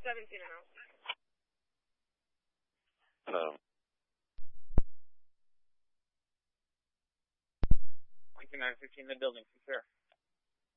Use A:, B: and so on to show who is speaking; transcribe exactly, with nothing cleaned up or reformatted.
A: seventeen out.
B: Hello.
C: nineteen nine fifteen, the building, for sure.